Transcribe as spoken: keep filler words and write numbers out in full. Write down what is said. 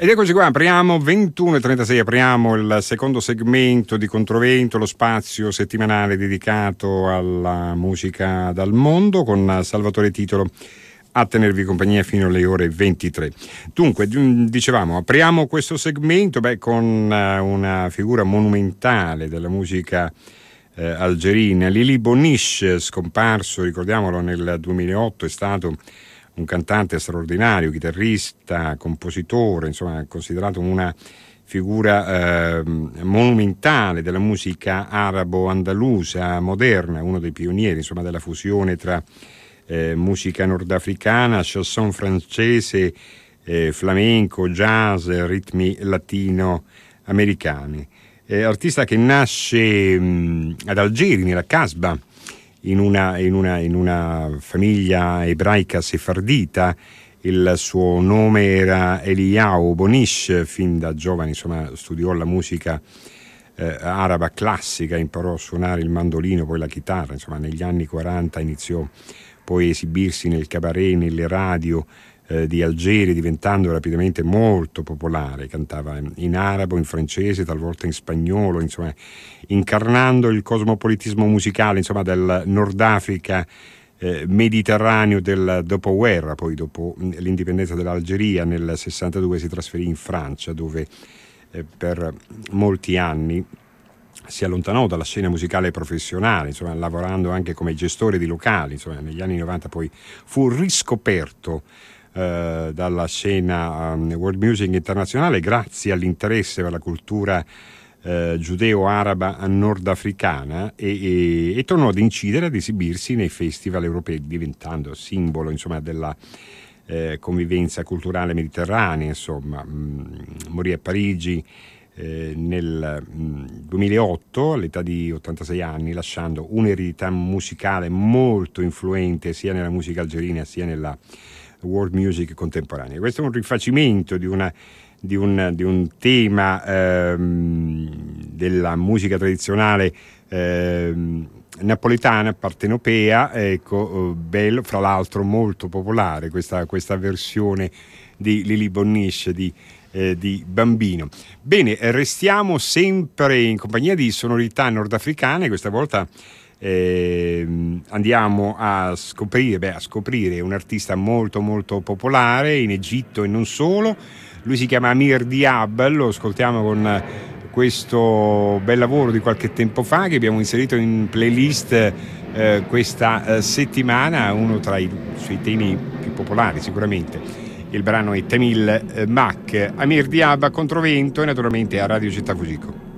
Ed eccoci qua, apriamo ventuno e trentasei, apriamo il secondo segmento di Controvento, lo spazio settimanale dedicato alla musica dal mondo, con Salvatore Titolo a tenervi compagnia fino alle ore ventitré. Dunque, dicevamo, apriamo questo segmento beh, con una figura monumentale della musica eh, algerina, Lili Bonniche, scomparso, ricordiamolo, nel duemilaotto, è stato un cantante straordinario, chitarrista, compositore, insomma considerato una figura eh, monumentale della musica arabo-andalusa moderna, uno dei pionieri insomma della fusione tra eh, musica nordafricana, chanson francese, eh, flamenco, jazz, ritmi latino-americani. Eh, artista che nasce mh, ad Algeri, nella Casbah, In una, in, una, in una famiglia ebraica sefardita. Il suo nome era Eliyahu Bonniche, fin da giovane insomma studiò la musica eh, araba classica, imparò a suonare il mandolino, poi la chitarra, insomma negli anni quaranta iniziò poi a esibirsi nel cabaret, nelle radio eh, di Algeri, diventando rapidamente molto popolare. Cantava in arabo, in francese, talvolta in spagnolo, insomma incarnando il cosmopolitismo musicale insomma del Nord Africa eh, mediterraneo del dopoguerra. Poi dopo l'indipendenza dell'Algeria nel sessantadue si trasferì in Francia, dove eh, per molti anni si allontanò dalla scena musicale professionale, insomma lavorando anche come gestore di locali. Insomma negli anni novanta poi fu riscoperto eh, dalla scena um, world music internazionale grazie all'interesse per la cultura Eh, giudeo-araba nordafricana e, e, e tornò ad incidere, ad esibirsi nei festival europei, diventando simbolo insomma della eh, convivenza culturale mediterranea. Insomma mh, morì a Parigi eh, nel mh, duemilaotto all'età di ottantasei anni, lasciando un'eredità musicale molto influente sia nella musica algerina sia nella world music contemporanea. Questo è un rifacimento di una Di un, di un tema ehm, della musica tradizionale ehm, napoletana, partenopea, ecco, bello, fra l'altro molto popolare questa, questa versione di Lili Bonniche di, eh, di Bambino. Bene, restiamo sempre in compagnia di sonorità nordafricane, questa volta eh, andiamo a scoprire, beh, a scoprire un artista molto molto popolare in Egitto e non solo. Lui si chiama Amir Diab, lo ascoltiamo con questo bel lavoro di qualche tempo fa che abbiamo inserito in playlist eh, questa eh, settimana, uno tra i suoi temi più popolari sicuramente. Il brano è Tamil eh, Mak. Amir Diab a Controvento e naturalmente a Radio Città Fugico.